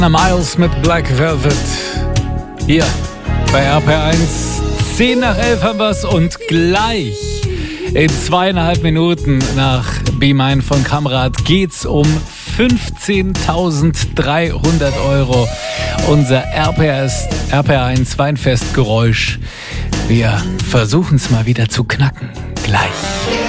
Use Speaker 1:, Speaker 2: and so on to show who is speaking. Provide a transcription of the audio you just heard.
Speaker 1: Miles mit Black Velvet. Hier bei RPR1. 10 nach 11 haben wir's und gleich in 2,5 Minuten nach Be Mine von Kamrat geht's um 15.300 €. Unser RPR1 Weinfestgeräusch. Wir versuchen es mal wieder zu knacken. Gleich.